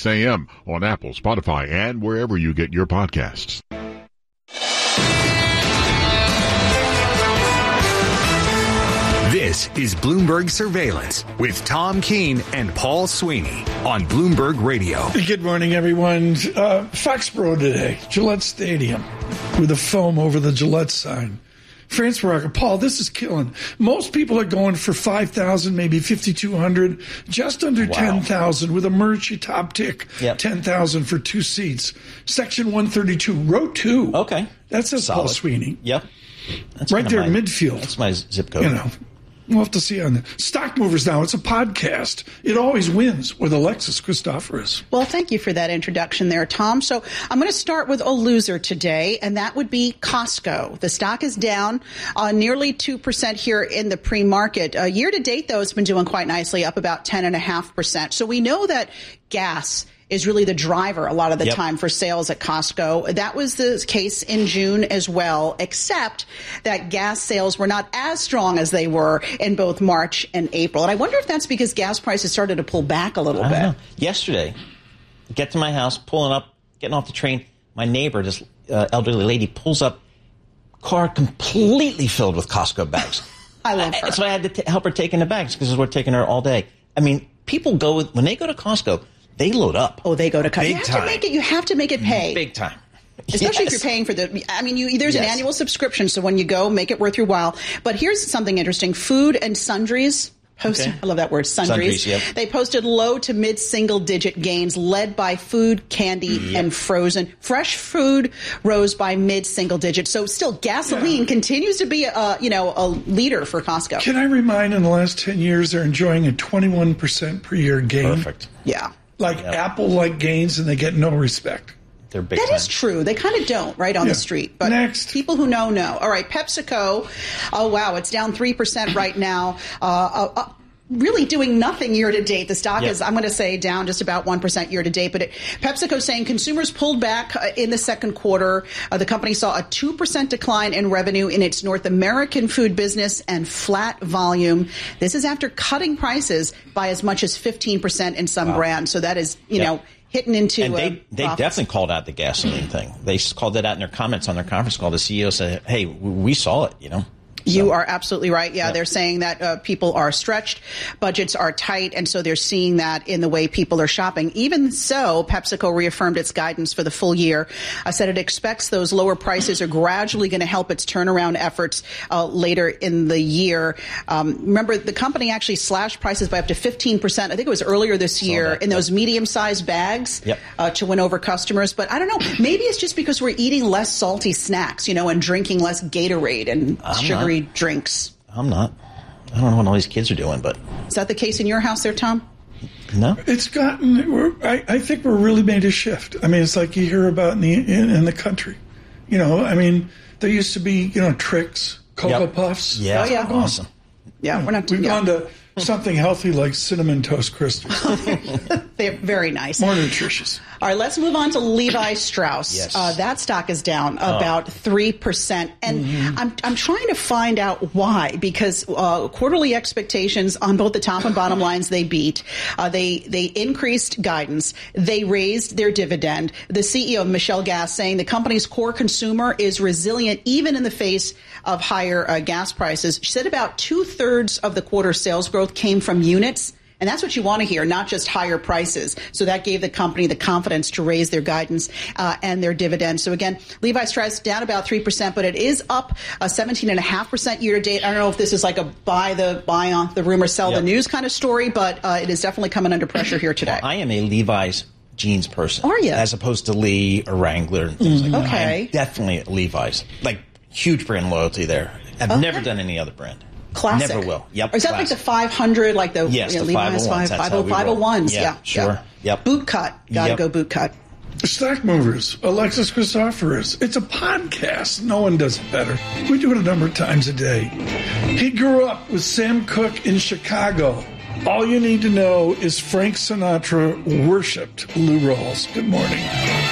a.m. on Apple, Spotify, and wherever you get your podcasts. This is Bloomberg Surveillance with Tom Keene and Paul Sweeney on Bloomberg Radio. Good morning, everyone. Foxborough today, Gillette Stadium, with a foam over the Gillette sign. France Baraka, Paul, this is killing. Most people are going for 5,000, maybe 5,200, just under 10,000 with a Murchie top tick. 10,000 for 2 seats. Section 132, row 2. Okay. That says Solid. Paul Sweeney. Yep. That's right there in midfield. That's my zip code. You know, we'll have to see on the Stock Movers now. It's a podcast. It always wins with Alexis Christoforous. Well, thank you for that introduction there, Tom. So I'm going to start with a loser today, and that would be Costco. The stock is down nearly 2% here in the pre-market. Year to date, though, it's been doing quite nicely, up about 10.5%. So we know that gas is really the driver a lot of the time for sales at Costco. That was the case in June as well, except that gas sales were not as strong as they were in both March and April. And I wonder if that's because gas prices started to pull back a little bit. Know. Yesterday, get to my house, getting off the train, my neighbor, this elderly lady, pulls up, car completely filled with Costco bags. I love her. So I had to help her take in the bags because we're taking her all day. I mean, people when they go to Costco, they load up. Oh, they go to Costco. You have to make it pay. Big time. Especially if you're paying for there's an annual subscription, so when you go, make it worth your while. But here's something interesting. Food and sundries posted, I love that word, sundries. They posted low to mid-single-digit gains led by food, candy, and frozen. Fresh food rose by mid-single digit. So still, gasoline continues to be a leader for Costco. Can I remind, in the last 10 years, they're enjoying a 21% per year gain? Perfect. Yeah. Apple-like gains, and they get no respect. They're big That time. is true. They kind of don't, right, on the street. But next, people who know. All right, PepsiCo. Oh, wow, it's down 3% right now. Really doing nothing year to date. The stock is, I'm going to say, down just about 1% year to date. But PepsiCo saying consumers pulled back in the second quarter. The company saw a 2% decline in revenue in its North American food business and flat volume. This is after cutting prices by as much as 15% in some brands. So that is, hitting into and they definitely called out the gasoline thing. They called it out in their comments on their conference call. The CEO said, hey, we saw it, You are absolutely right. Yeah, they're saying that people are stretched, budgets are tight, and so they're seeing that in the way people are shopping. Even so, PepsiCo reaffirmed its guidance for the full year. Said it expects those lower prices are gradually going to help its turnaround efforts later in the year. Remember, the company actually slashed prices by up to 15%. I think it was earlier this year in those medium-sized bags to win over customers. But I don't know. Maybe it's just because we're eating less salty snacks, and drinking less Gatorade and sugary drinks. I'm not. I don't know what all these kids are doing, but... Is that the case in your house there, Tom? No. It's gotten... I think we're really made a shift. I mean, it's like you hear about in the country. There used to be, Trix, Cocoa Puffs. Yeah. Oh, yeah. Awesome. Yeah, we've gone to something healthy like Cinnamon Toast Crystals. They're very nice. More nutritious. All right, let's move on to Levi Strauss. Yes. That stock is down about 3%. And I'm trying to find out why, because quarterly expectations on both the top and bottom lines, they beat. They increased guidance. They raised their dividend. The CEO, Michelle Gass, saying the company's core consumer is resilient even in the face of higher gas prices. She said about 2/3 of the quarter sales growth came from units. And that's what you want to hear, not just higher prices. So that gave the company the confidence to raise their guidance and their dividend. So again, Levi Strauss down about 3%, but it is up 17.5% year to date. I don't know if this is like a buy on the rumor, sell the news kind of story, but it is definitely coming under pressure here today. Well, I am a Levi's jeans person. Are you? As opposed to Lee or Wrangler and things like that. Okay. I'm definitely Levi's. Like, huge brand loyalty there. I've never done any other brand. Classic. Never will. Yep. Or is that classic. like the 500, like the the Levi's 501s? Yeah, sure. Yep. Boot cut. Gotta go boot cut. Stock Movers, Alexis Christoforous. It's a podcast. No one does it better. We do it a number of times a day. He grew up with Sam Cooke in Chicago. All you need to know is Frank Sinatra worshipped Lou Rawls. Good morning.